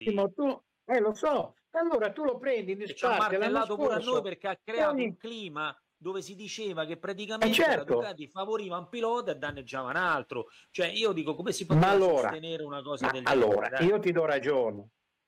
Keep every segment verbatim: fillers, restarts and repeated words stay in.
tu, eh, lo so, allora tu lo prendi in e ci ha disparte l'anno martellato pure a scorso, noi perché ha creato ogni- un clima dove si diceva che eh, praticamente la certo, Ducati favoriva un pilota e danneggiava un altro. Cioè io dico, come si ma poteva allora, sostenere una cosa ma del genere? allora, Dai. io ti do ragione,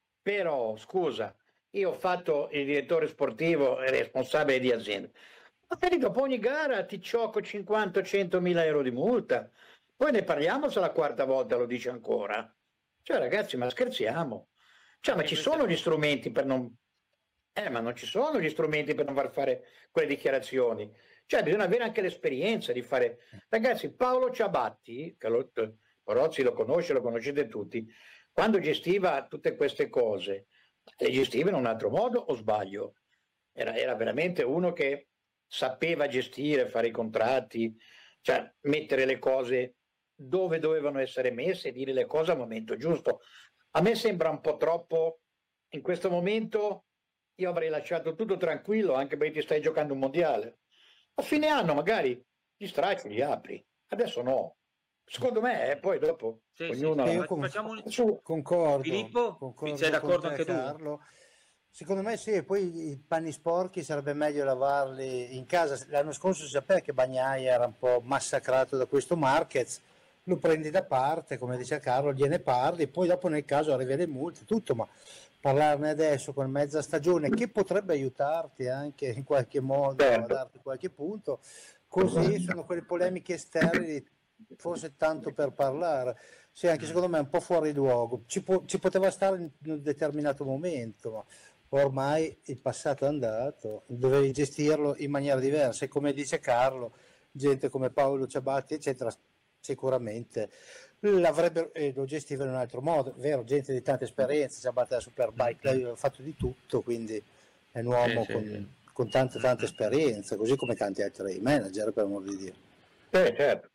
però scusa, io ho fatto il direttore sportivo e responsabile di azienda. Magari dopo ogni gara ti ciocco cinquanta cento mila euro di multa. Poi ne parliamo se la quarta volta lo dice ancora. Cioè, ragazzi, ma scherziamo. Cioè, ma E ci questo è sono gli proprio. strumenti per non. Eh, ma non ci sono gli strumenti per non far fare quelle dichiarazioni. Cioè, bisogna avere anche l'esperienza di fare. Ragazzi, Paolo Ciabatti, che lo, Rozzi lo conosce, lo conoscete tutti, quando gestiva tutte queste cose, le gestiva in un altro modo o sbaglio? Era, era veramente uno che sapeva gestire, fare i contratti, cioè mettere le cose dove dovevano essere messe e dire le cose al momento giusto. A me sembra un po' troppo, in questo momento io avrei lasciato tutto tranquillo anche perché ti stai giocando un mondiale. A fine anno magari gli stracci li apri, adesso no. Secondo me, eh, poi dopo Sì, sì, ognuno sì. Io la- con- Facciamo un. su. concordo, Filippo, sei concordo con d'accordo te anche tu? Carlo. Secondo me sì, e poi i panni sporchi sarebbe meglio lavarli in casa. L'anno scorso si sapeva che Bagnaia era un po' massacrato da questo Marquez, lo prendi da parte, come dice Carlo, gliene parli, poi dopo nel caso arrivi le multe, tutto, ma parlarne adesso con mezza stagione che potrebbe aiutarti anche in qualche modo a Certo. darti qualche punto, così sono quelle polemiche sterili, forse tanto per parlare. Sì, anche secondo me è un po' fuori luogo, ci, po- ci poteva stare in un determinato momento, ma ormai il passato è andato, dovevi gestirlo in maniera diversa e come dice Carlo, gente come Paolo Ciabatti eccetera sicuramente l'avrebbero e lo gestivano in un altro modo, vero, gente di tanta esperienza, Ciabatti della Superbike, lei aveva fatto di tutto, quindi è un uomo Sì, sì, con, sì. con tanta tanta esperienza, così come tanti altri manager per amor di Dio. Eh, certo.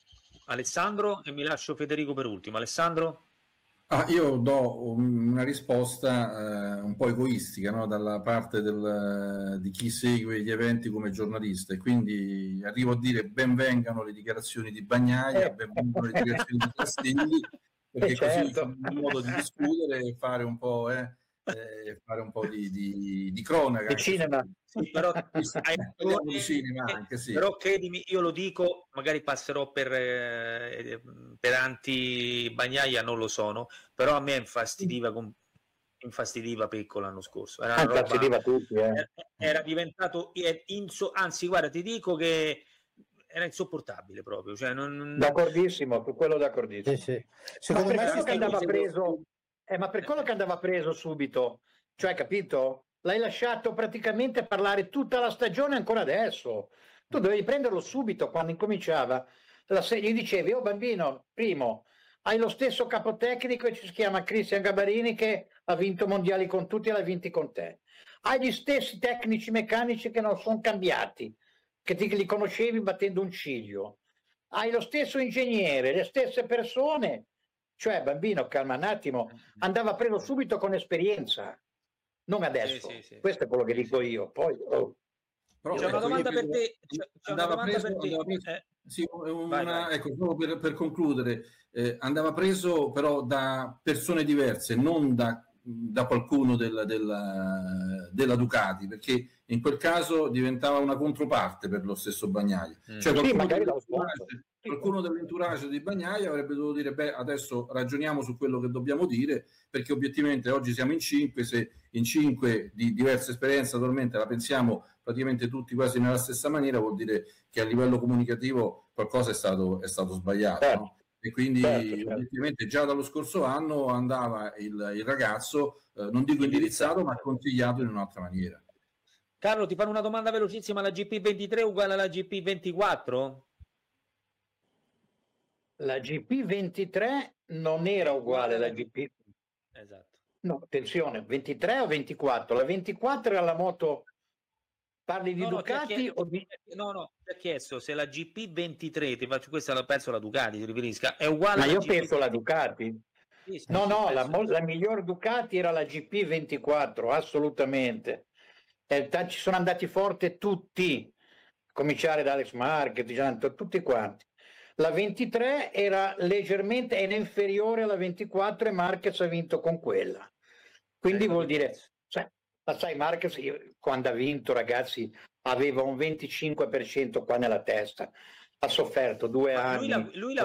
Alessandro, e mi lascio Federico per ultimo. Alessandro? Ah, io do una risposta eh, un po' egoistica, no? Dalla parte del, di chi segue gli eventi come giornalista, e quindi arrivo a dire benvengano le dichiarazioni di Bagnaia, Eh. benvengano le dichiarazioni di Castelli, perché Eh, così certo. c'è un modo di discutere e fare un po', eh, eh, fare un po' di, di, di cronaca. Di Anche cinema. su- Sì, però, Sì, parliamo di cinema anche, sì. però credimi, io lo dico, magari passerò per, eh, per anti-Bagnaia, non lo sono, però a me infastidiva, con- infastidiva Pecco l'anno scorso. Era una roba, Infastidiva tutti, eh. era, era diventato, eh, inso- anzi guarda, ti dico che era insopportabile proprio. Cioè, non, D'accordissimo, su quello d'accordissimo. Sì, sì. Ma Secondo per me quello si che sta andava dicendo- preso, eh, ma per quello che andava preso subito, cioè, capito? L'hai lasciato praticamente parlare tutta la stagione ancora adesso. Tu dovevi prenderlo subito quando incominciava. La se- gli dicevi, oh bambino, primo, hai lo stesso capotecnico e ci si chiama Cristian Gabarini che ha vinto mondiali con tutti e l'ha vinti con te. Hai gli stessi tecnici meccanici che non sono cambiati, che ti li conoscevi battendo un ciglio. Hai lo stesso ingegnere, le stesse persone, cioè bambino, calma un attimo, andava preso subito con esperienza, non adesso. Sì, sì, sì. Questo è quello che Sì, dico sì. io. Poi, oh. Però, C'è una ecco, domanda io per credo- te. C'è, c'è una andava domanda preso, per te. andava preso- Eh, sì, vai, una- vai. ecco, solo per, per concludere, eh, andava preso però da persone diverse, non da, da qualcuno della, della, della Ducati, perché in quel caso diventava una controparte per lo stesso Bagnaia. Mm. Cioè Sì, qualcuno, magari da dell'entourage, sponsor. qualcuno dell'entourage di Bagnaia avrebbe dovuto dire, beh, adesso ragioniamo su quello che dobbiamo dire, perché obiettivamente oggi siamo in cinque, se in cinque di diversa esperienza attualmente la pensiamo praticamente tutti quasi nella stessa maniera, vuol dire che a livello comunicativo qualcosa è stato, è stato sbagliato, Certo. no? E quindi Certo, certo. obiettivamente già dallo scorso anno andava il, il ragazzo, eh, non dico indirizzato, ma consigliato in un'altra maniera. Carlo, ti fanno una domanda velocissima: la G P ventitré uguale alla G P ventiquattro? La G P ventitré non era uguale alla G P. Esatto. No, attenzione, ventitré o ventiquattro? La ventiquattro era la moto. Parli di No, no, ti ha Ducati chiesto, o di. no, no, ti ha chiesto se la G P ventitré, ti faccio questa, la penso la Ducati, ti riferisca, è uguale Ma alla io G P penso la ventitré. Ducati. Sì, sì, No, sì, no, la, penso mo- di sì. la miglior Ducati era la G P ventiquattro, assolutamente. Eh, ta- ci sono andati forte tutti, a cominciare da Alex Marquez, Gianto, tutti quanti. La ventitré era leggermente era inferiore alla ventiquattro e Marquez ha vinto con quella. Quindi eh, vuol dire, cioè, ma sai, Marquez quando ha vinto, ragazzi, aveva un venticinque per cento qua nella testa, ha sofferto due ma anni. Lui, lui,